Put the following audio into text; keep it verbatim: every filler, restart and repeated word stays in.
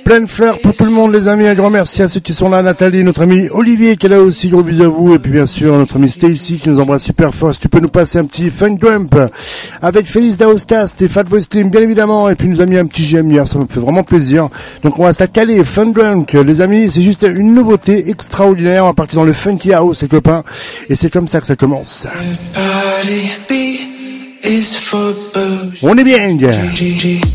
Plein de fleurs pour tout le monde, les amis. Un grand merci à ceux qui sont là. Nathalie, notre ami Olivier qui est là aussi. Gros bisous à vous. Et puis bien sûr, notre ami Stacy qui nous embrasse super fort. Si tu peux nous passer un petit funk dump avec Félix Daouscast et Fatboy Slim, bien évidemment. Et puis nous a mis un petit G M hier. Ça me fait vraiment plaisir. Donc on va se la caler. Funk Drunk, les amis. C'est juste une nouveauté extraordinaire. On va partir dans le funky house, les copains. Et c'est comme ça que ça commence. On est bien, gars.